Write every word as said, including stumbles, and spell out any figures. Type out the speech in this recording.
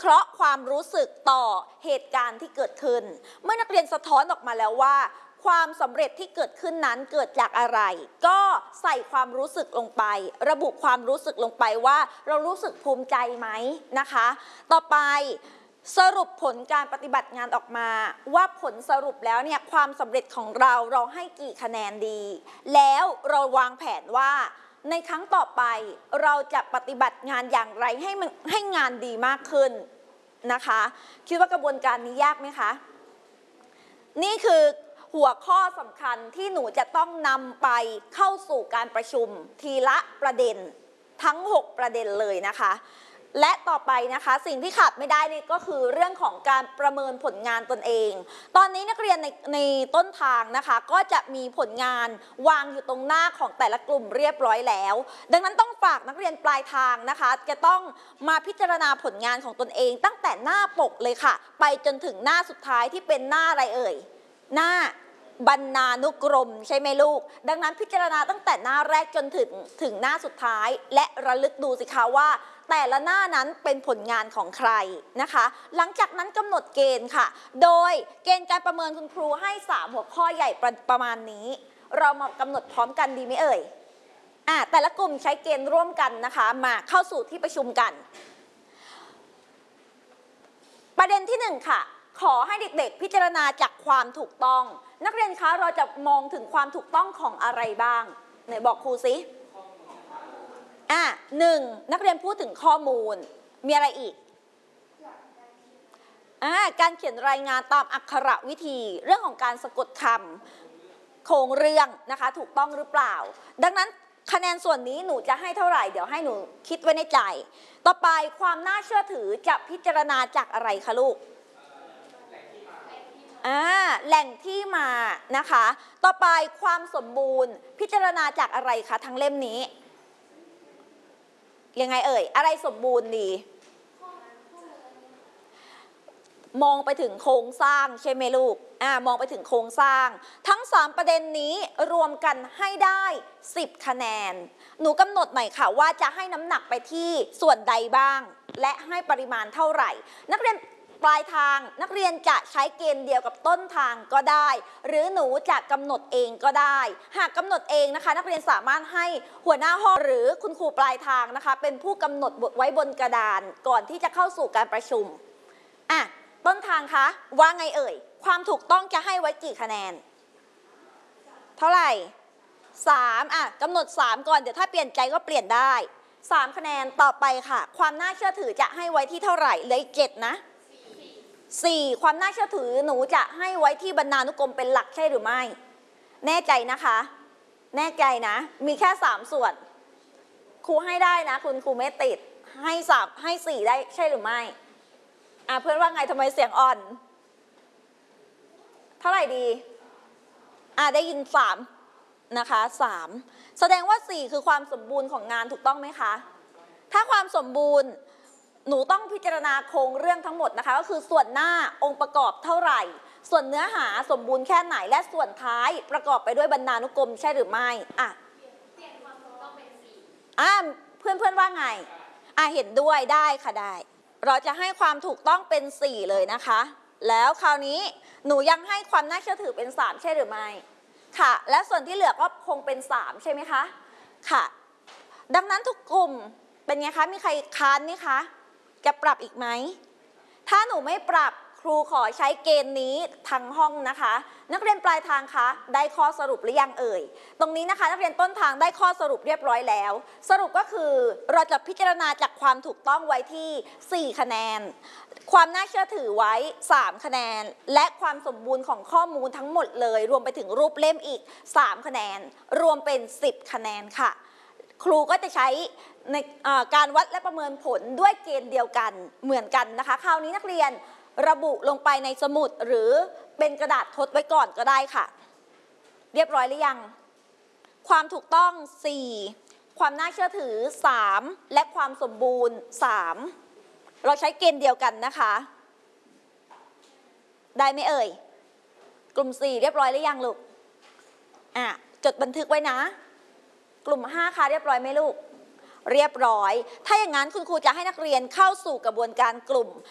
เคราะห์ความรู้สึกต่อเหตุการณ์ที่เกิดขึ้นเมื่อนักเรียนสะท้อนออกมาแล้วว่าความสำเร็จที่เกิดขึ้นนั้นเกิดจากอะไรก็ใส่ความรู้สึกลงไประบุความรู้สึกลงไปว่าเรารู้สึกภูมิใจไหมนะคะต่อไปสรุปผลการปฏิบัติงานออกมาว่าผลสรุปแล้วเนี่ยความสำเร็จของเราเราให้กี่คะแนนดีแล้วเราวางแผนว่าในครั้งต่อไปเราจะปฏิบัติงานอย่างไรให้มันให้งานดีมากขึ้นนะคะคิดว่ากระบวนการนี้ยากไหมคะนี่คือหัวข้อสำคัญที่หนูจะต้องนำไปเข้าสู่การประชุมทีละประเด็นทั้งหกประเด็นเลยนะคะและต่อไปนะคะสิ่งที่ขาดไม่ได้นี่ก็คือเรื่องของการประเมินผลงานตนเองตอนนี้นักเรียนในในต้นทางนะคะก็จะมีผลงานวางอยู่ตรงหน้าของแต่ละกลุ่มเรียบร้อยแล้วดังนั้นต้องฝากนักเรียนปลายทางนะคะจะต้องมาพิจารณาผลงานของตนเองตั้งแต่หน้าปกเลยค่ะไปจนถึงหน้าสุดท้ายที่เป็นหน้าอะไรเอ่ยหน้าบรรณานุกรมใช่ไหมลูกดังนั้นพิจารณาตั้งแต่หน้าแรกจนถึงถึงหน้าสุดท้ายและระลึกดูสิคะว่าแต่ละหน้านั้นเป็นผลงานของใครนะคะหลังจากนั้นกำหนดเกณฑ์ค่ะโดยเกณฑ์การประเมินคุณครูให้สามหัวข้อใหญ่ประประมาณนี้เรามากำหนดพร้อมกันดีไหมเอ่ยอ่ะแต่ละกลุ่มใช้เกณฑ์ร่วมกันนะคะมาเข้าสู่ที่ประชุมกันประเด็นที่หนึ่งค่ะขอให้เด็กๆพิจารณาจากความถูกต้องนักเรียนคะเราจะมองถึงความถูกต้องของอะไรบ้างไหนบอกครูสิอ่ะหนึ่งนักเรียนพูดถึงข้อมูลมีอะไรอีกอ่าการเขียนรายงานตามอักขระวิธีเรื่องของการสะกดคำโครงเรื่องนะคะถูกต้องหรือเปล่าดังนั้นคะแนนส่วนนี้หนูจะให้เท่าไหร่เดี๋ยวให้หนูคิดไว้ในใจต่อไปความน่าเชื่อถือจะพิจารณาจากอะไรคะลูกอ่าแหล่งที่มานะคะต่อไปความสมบูรณ์พิจารณาจากอะไรคะทั้งเล่มนี้ยังไงเอ่ยอะไรสมบูรณ์ดีมองไปถึงโครงสร้างใช่ไหมลูกอ่ามองไปถึงโครงสร้างทั้งสามประเด็นนี้รวมกันให้ได้สิบคะแนนหนูกำหนดหน่อยค่ะว่าจะให้น้ำหนักไปที่ส่วนใดบ้างและให้ปริมาณเท่าไหร่นักเรียนปลายทางนักเรียนจะใช้เกณฑ์เดียวกับต้นทางก็ได้หรือหนูจะกำหนดเองก็ได้หากกำหนดเองนะคะนักเรียนสามารถให้หัวหน้าห้องหรือคุณครูปลายทางนะคะเป็นผู้กำหนดบทไว้บนกระดานก่อนที่จะเข้าสู่การประชุมอ่ะต้นทางคะว่าไงเอ่ยความถูกต้องจะให้ไว้กี่คะแนนเท่าไหร่สามอ่ะกำหนดสามก่อนเดี๋ยวถ้าเปลี่ยนใจก็เปลี่ยนได้สามคะแนนต่อไปค่ะความน่าเชื่อถือจะให้ไว้ที่เท่าไหร่เหลืออีกเจ็ดนะสี่ความน่าเชื่อถือหนูจะให้ไว้ที่บรรณานุกรมเป็นหลักใช่หรือไม่แน่ใจนะคะแน่ใจนะมีแค่สามส่วนครูให้ได้นะคุณครูไม่ติดให้สามให้สี่ได้ใช่หรือไม่อ่ะเพื่อนว่าไงทำไมเสียงอ่อนเท่าไหร่ดีอ่ะได้ยินสามนะคะสามแสดงว่าสี่คือความสมบูรณ์ของงานถูกต้องไหมคะถ้าความสมบูรณ์หนูต้องพิจารณาโครงเรื่องทั้งหมดนะคะก็คือส่วนหน้าองค์ประกอบเท่าไหร่ส่วนเนื้อหาสมบูรณ์แค่ไหนและส่วนท้ายประกอบไปด้วยบรรณานุกรมใช่หรือไม่อ่ะเปลี่ยนความถูกต้องเป็นสี่อ่ะเพื่อนเพื่อนว่าไงอ่ะเห็นด้วยได้ค่ะได้เราจะให้ความถูกต้องเป็นสี่เลยนะคะแล้วคราวนี้หนูยังให้ความน่าเชื่อถือเป็นสามใช่หรือไม่ค่ะและส่วนที่เหลือก็คงเป็นสามใช่ไหมคะค่ะดังนั้นทุกกลุ่มเป็นไงคะมีใครค้านไหมคะจะปรับอีกไหมถ้าหนูไม่ปรับครูขอใช้เกณฑ์นี้ทั้งห้องนะคะนักเรียนปลายทางคะได้ข้อสรุปหรือยังเอ่ยตรงนี้นะคะนักเรียนต้นทางได้ข้อสรุปเรียบร้อยแล้วสรุปก็คือเราจะพิจารณาจากความถูกต้องไว้ที่สี่คะแนนความน่าเชื่อถือไว้สามคะแนนและความสมบูรณ์ของข้อมูลทั้งหมดเลยรวมไปถึงรูปเล่มอีกสามคะแนนรวมเป็นสิบคะแนนค่ะครูก็จะใช้ในการวัดและประเมินผลด้วยเกณฑ์เดียวกันเหมือนกันนะคะคราวนี้นักเรียนระบุลงไปในสมุดหรือเป็นกระดาษทดไว้ก่อนก็ได้ค่ะเรียบร้อยหรือยังความถูกต้องสี่ความน่าเชื่อถือสามและความสมบูรณ์สามเราใช้เกณฑ์เดียวกันนะคะได้ไหมเอ่ยกลุ่มสี่เรียบร้อยหรือยังลูกอ่ะจดบันทึกไว้นะกลุ่มห้าค่ะเรียบร้อยไหมลูกเรียบร้อยถ้าอย่างนั้นคุณครูจะให้นักเรียนเข้าสู่กระบวนการกลุ่ม